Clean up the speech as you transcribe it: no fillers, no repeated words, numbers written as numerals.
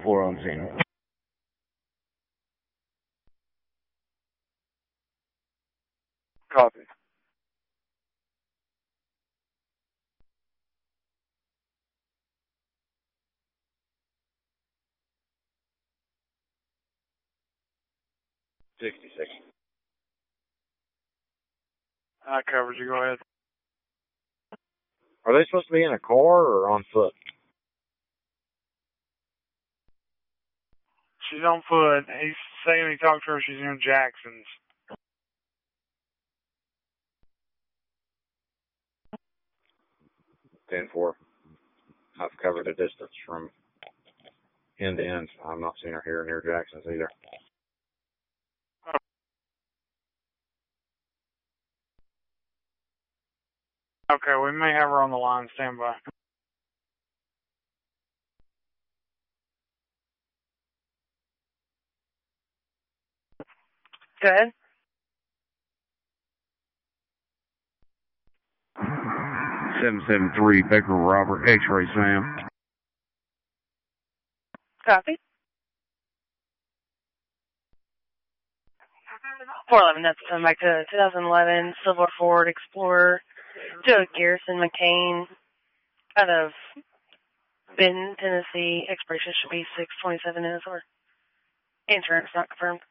4 on scene. Copy. $66. I covered you. Go ahead. Are they supposed to be in a car or on foot? She's on foot. He's saying he talked to her. She's in Jackson's. $10-4. I've covered a distance from end to end. I'm not seeing her here near Jackson's either. Okay, we may have her on the line. Stand by. Go ahead. $773 Baker Robert X-Ray Sam. Copy. 411, that's coming back to 2011 Silver Ford Explorer, Joe Garrison McCain, out of Benton, Tennessee. Expiration should be 6/27 or insurance not confirmed.